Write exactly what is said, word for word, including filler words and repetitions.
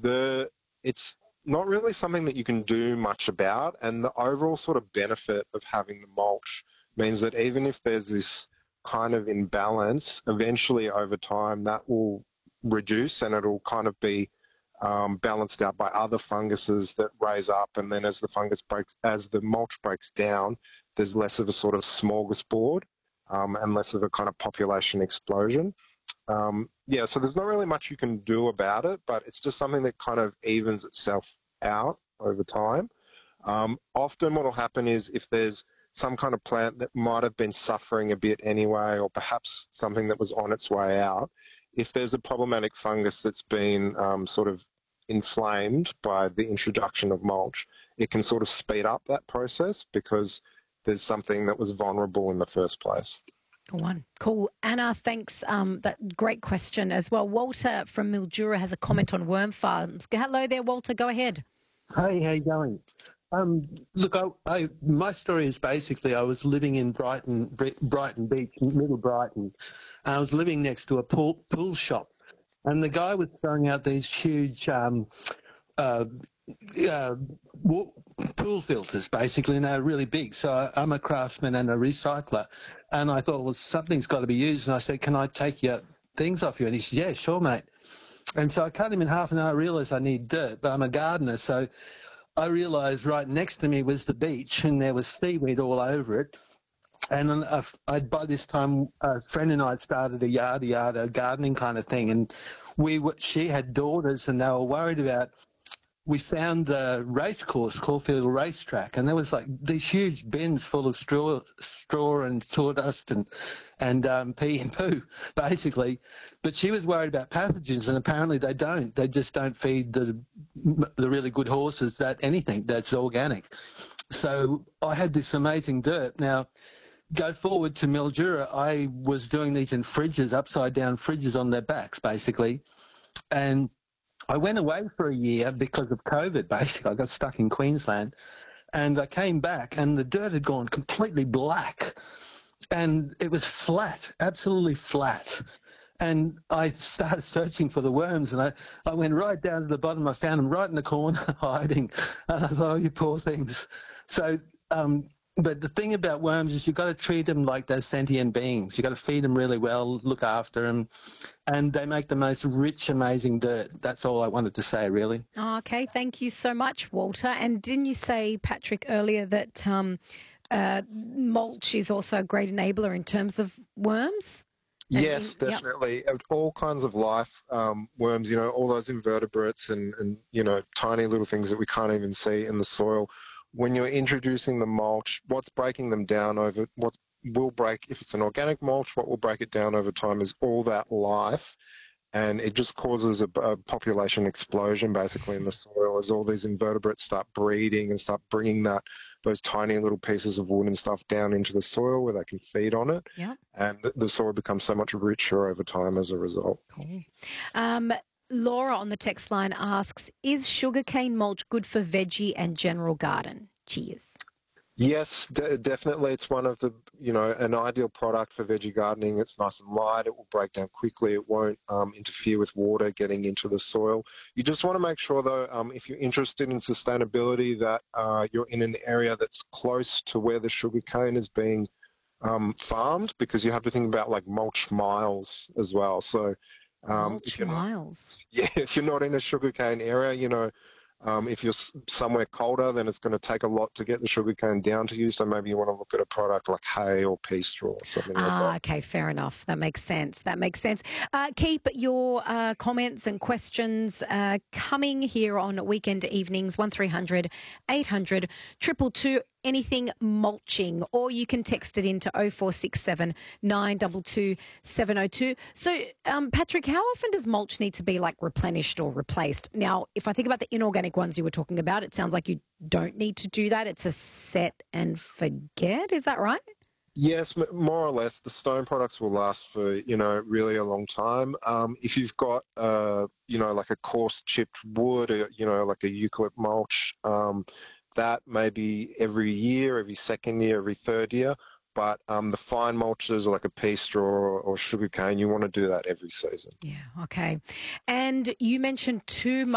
the it's not really something that you can do much about, and the overall sort of benefit of having the mulch means that even if there's this kind of imbalance, eventually over time that will reduce and it'll kind of be um, balanced out by other funguses that raise up, and then as the fungus breaks, as the mulch breaks down, there's less of a sort of smorgasbord um, and less of a kind of population explosion. Um, yeah, so there's not really much you can do about it, but it's just something that kind of evens itself out over time. Um, often what will happen is if there's some kind of plant that might have been suffering a bit anyway, or perhaps something that was on its way out, if there's a problematic fungus that's been um, sort of inflamed by the introduction of mulch, it can sort of speed up that process because there's something that was vulnerable in the first place. Go on. Cool. Anna, thanks. Um, that great question as well. Walter from Mildura has a comment on worm farms. Hello there, Walter. Go ahead. Hey, how you going? Um, look, I, I, my story is basically I was living in Brighton, Brighton Beach, Middle Brighton. I was living next to a pool, pool shop, and the guy was throwing out these huge um, uh, uh, pool filters, basically, and they're really big. So I, I'm a craftsman and a recycler, and I thought, well, something's got to be used. And I said, can I take your things off you? And he said, yeah, sure, mate. And so I cut him in half, and I realised I need dirt, but I'm a gardener, so I realised right next to me was the beach, and there was seaweed all over it. And I, I, by this time, a friend and I had started a yard, yard, a gardening kind of thing, and we she had daughters, and they were worried about. We found a race course, Caulfield Racetrack, and there was like these huge bins full of straw, straw and sawdust and and um, pee and poo, basically. But she was worried about pathogens, and apparently they don't. They just don't feed the the really good horses that anything that's organic. So I had this amazing dirt. Now, go forward to Mildura, I was doing these in fridges, upside down fridges on their backs, basically, and I went away for a year because of COVID, basically. I got stuck in Queensland, and I came back, and the dirt had gone completely black, and it was flat, absolutely flat. And I started searching for the worms, and I, I went right down to the bottom. I found them right in the corner, hiding, and I thought, oh, you poor things. So, um, but the thing about worms is you've got to treat them like they're sentient beings. You've got to feed them really well, look after them, and they make the most rich, amazing dirt. That's all I wanted to say, really. Oh, okay, thank you so much, Walter. And didn't you say, Patrick, earlier that um, uh, mulch is also a great enabler in terms of worms? Yes, in, definitely. Yep. All kinds of life, um, worms, you know, all those invertebrates and, and, you know, tiny little things that we can't even see in the soil. When you're introducing the mulch, what's breaking them down over, what will break, if it's an organic mulch, what will break it down over time is all that life, and it just causes a, a population explosion basically in the soil as all these invertebrates start breeding and start bringing that those tiny little pieces of wood and stuff down into the soil where they can feed on it, yeah. and the, the soil becomes so much richer over time as a result. Cool. Um, Laura on the text line asks, is sugarcane mulch good for veggie and general garden? Cheers. Yes, d- definitely. It's one of the, you know, an ideal product for veggie gardening. It's nice and light. It will break down quickly. It won't um, interfere with water getting into the soil. You just want to make sure, though, um, if you're interested in sustainability, that uh, you're in an area that's close to where the sugarcane is being um, farmed, because you have to think about like mulch miles as well. So, um, mulch if miles. Not, yeah, if you're not in a sugarcane area, you know. Um, if you're somewhere colder, then it's going to take a lot to get the sugarcane down to you. So maybe you want to look at a product like hay or pea straw or something ah, like that. Okay, fair enough. That makes sense. That makes sense. Uh, keep your uh, comments and questions uh, coming here on weekend evenings, one three hundred eight hundred two two two. Anything mulching, or you can text it into oh four six seven nine two two seven oh two. So, um, Patrick, how often does mulch need to be like replenished or replaced? Now, if I think about the inorganic ones you were talking about, it sounds like you don't need to do that. It's a set and forget. Is that right? Yes, more or less. The stone products will last for, you know, really a long time. Um, if you've got, uh, you know, like a coarse chipped wood, or, you know, like a eucalypt mulch, um, that maybe every year, every second year, every third year. But um, the fine mulches like a pea straw or, or sugarcane, you want to do that every season. Yeah, okay. And you mentioned two